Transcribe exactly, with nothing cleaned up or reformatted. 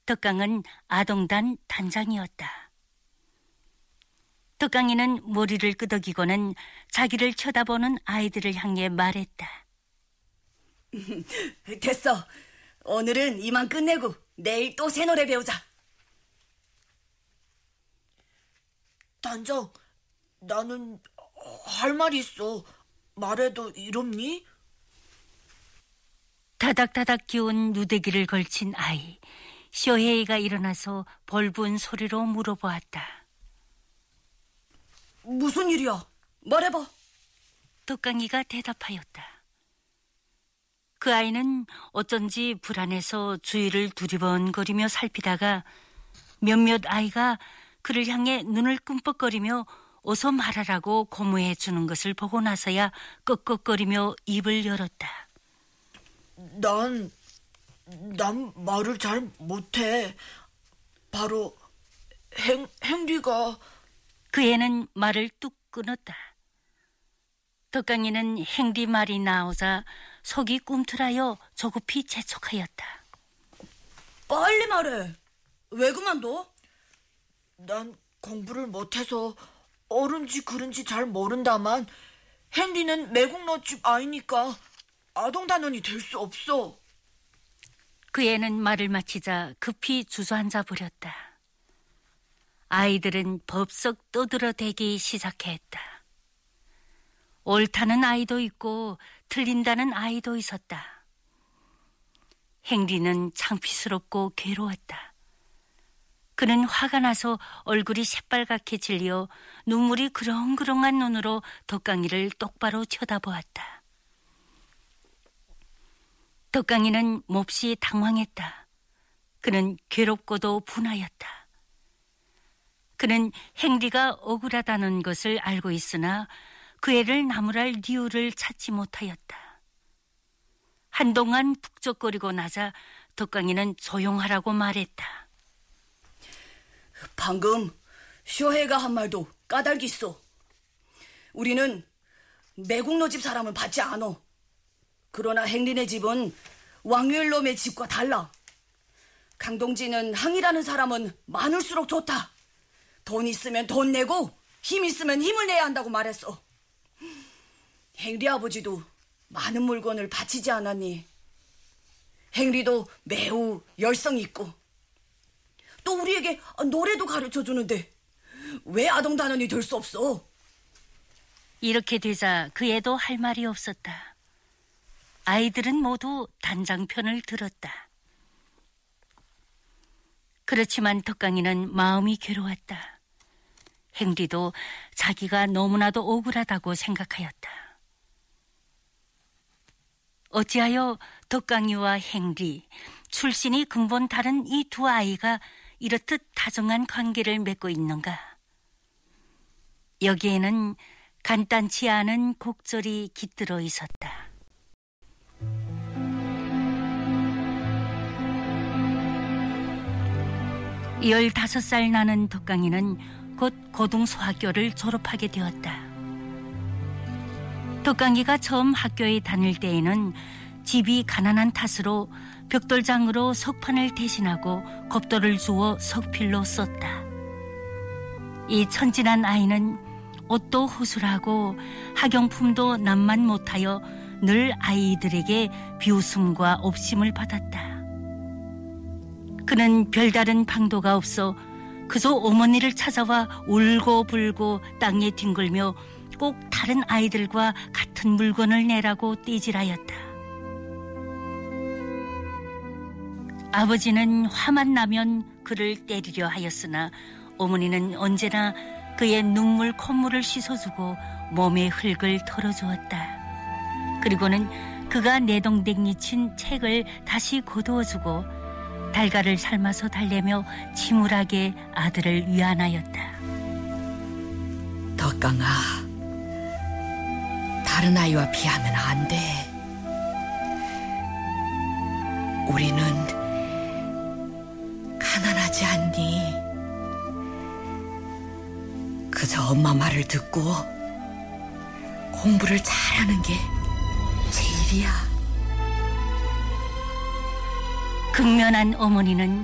덕강은 아동단 단장이었다. 덕강이는 머리를 끄덕이고는 자기를 쳐다보는 아이들을 향해 말했다. 됐어. 오늘은 이만 끝내고 내일 또 새 노래 배우자. 단장, 나는 할 말이 있어. 말해도 이롭니? 다닥다닥 기운 누대기를 걸친 아이. 쇼헤이가 일어나서 벌분 소리로 물어보았다. 무슨 일이야? 말해봐. 덕강이가 대답하였다. 그 아이는 어쩐지 불안해서 주위를 두리번거리며 살피다가 몇몇 아이가 그를 향해 눈을 끔뻑거리며 어서 말하라고 고무해 주는 것을 보고 나서야 꺽꺽거리며 입을 열었다. 난, 난 말을 잘 못해. 바로 행, 행리가... 그 애는 말을 뚝 끊었다. 덕강이는 행리 말이 나오자 속이 꿈틀하여 조급히 재촉하였다. 빨리 말해. 왜 그만둬? 난 공부를 못해서 옳은지 그른지 잘 모른다만 행리는 매국노집 아이니까 아동단원이 될 수 없어. 그 애는 말을 마치자 급히 주저앉아 버렸다. 아이들은 법석 떠들어대기 시작했다. 옳다는 아이도 있고 틀린다는 아이도 있었다. 행리는 창피스럽고 괴로웠다. 그는 화가 나서 얼굴이 새빨갛게 질려 눈물이 그렁그렁한 눈으로 덕강이를 똑바로 쳐다보았다. 덕강이는 몹시 당황했다. 그는 괴롭고도 분하였다. 그는 행리가 억울하다는 것을 알고 있으나 그 애를 나무랄 이유를 찾지 못하였다. 한동안 북적거리고 나자 덕강이는 조용하라고 말했다. 방금 쇼헤가 한 말도 까닭이 있어. 우리는 매국노 집 사람을 받지 않어. 그러나 행린의 집은 왕유일놈의 집과 달라. 강동진은 항이라는 사람은 많을수록 좋다. 돈 있으면 돈 내고 힘 있으면 힘을 내야 한다고 말했어. 행리 아버지도 많은 물건을 바치지 않았니? 행리도 매우 열성 있고 또 우리에게 노래도 가르쳐주는데 왜 아동단원이 될 수 없어? 이렇게 되자 그 애도 할 말이 없었다. 아이들은 모두 단장 편을 들었다. 그렇지만 덕강이는 마음이 괴로웠다. 행리도 자기가 너무나도 억울하다고 생각하였다. 어찌하여 덕강이와 행리, 출신이 근본 다른 이 두 아이가 이렇듯 다정한 관계를 맺고 있는가? 여기에는 간단치 않은 곡절이 깃들어 있었다. 열다섯 살 나는 덕강이는 곧 고등소학교를 졸업하게 되었다. 덕강이가 처음 학교에 다닐 때에는 집이 가난한 탓으로 벽돌장으로 석판을 대신하고 겁돌을 주어 석필로 썼다. 이 천진한 아이는 옷도 허술하고 학용품도 남만 못하여 늘 아이들에게 비웃음과 옵심을 받았다. 그는 별다른 방도가 없어 그저 어머니를 찾아와 울고불고 땅에 뒹굴며 꼭 다른 아이들과 같은 물건을 내라고 떼질하였다. 아버지는 화만 나면 그를 때리려 하였으나 어머니는 언제나 그의 눈물 콧물을 씻어주고 몸의 흙을 털어주었다. 그리고는 그가 내동댕이 친 책을 다시 거두어주고 달걀을 삶아서 달래며 침울하게 아들을 위안하였다. 덕강아, 다른 아이와 비하면 안 돼. 우리는 가난하지 않니? 그저 엄마 말을 듣고 공부를 잘하는 게 제일이야. 극면한 어머니는